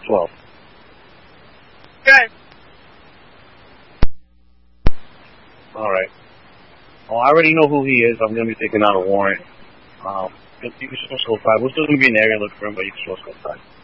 12. Good. Alright. Well, I already know who he is. I'm going to be taking out a warrant. You can still scope 5. We're still going to be in the area looking for him, but you can still scope 5.